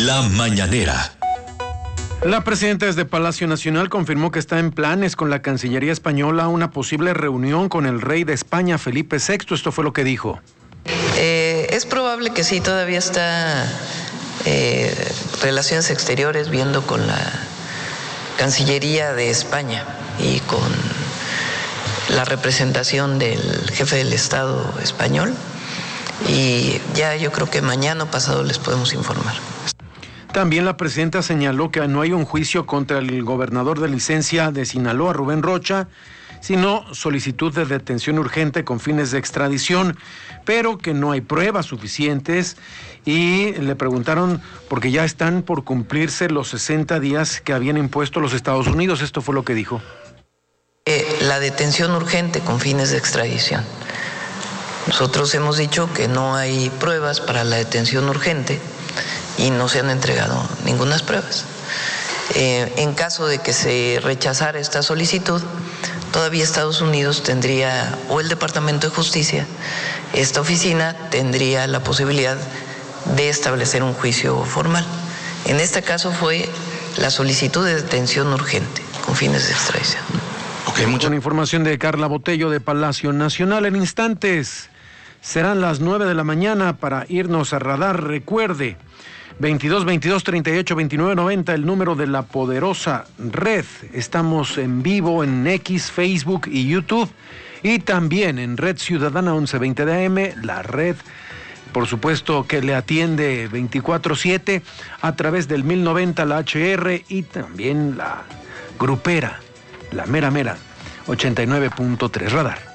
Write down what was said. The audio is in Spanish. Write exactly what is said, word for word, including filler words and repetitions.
La mañanera. La presidenta desde Palacio Nacional confirmó que está en planes con la Cancillería española una posible reunión con el rey de España, Felipe sexto. Esto fue lo que dijo. Eh, es probable que sí, todavía está eh, Relaciones Exteriores viendo con la Cancillería de España y con la representación del jefe del Estado español, y ya yo creo que mañana o pasado les podemos informar. También la presidenta señaló que no hay un juicio contra el gobernador de licencia de Sinaloa, Rubén Rocha, sino solicitud de detención urgente con fines de extradición, pero que no hay pruebas suficientes, y le preguntaron porque ya están por cumplirse los sesenta días que habían impuesto los Estados Unidos. Esto fue lo que dijo. Eh, la detención urgente con fines de extradición. Nosotros hemos dicho que no hay pruebas para la detención urgente y no se han entregado ningunas pruebas. Eh, en caso de que se rechazara esta solicitud, todavía Estados Unidos tendría, o el Departamento de Justicia, esta oficina tendría la posibilidad de establecer un juicio formal. En este caso fue la solicitud de detención urgente con fines de extradición. Okay, mucha Con información de Carla Botello de Palacio Nacional. En instantes serán las nueve de la mañana para irnos a radar. Recuerde, veintidós veintidós treinta y ocho veintinueve noventa, el número de la poderosa red. Estamos en vivo en X, Facebook y YouTube, y también en Red Ciudadana once veinte de A M, la red, por supuesto, que le atiende veinticuatro siete a través del mil noventa, la H R, y también la grupera, la mera mera, ochenta y nueve punto tres Radar.